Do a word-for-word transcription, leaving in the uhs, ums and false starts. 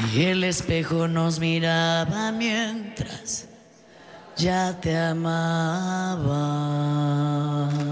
Y el espejo nos miraba mientras ya te amaba.